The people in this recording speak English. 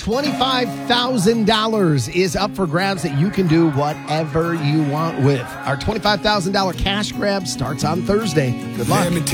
$25,000 is up for grabs that you can do whatever you want with. Our $25,000 cash grab starts on Thursday. Good luck.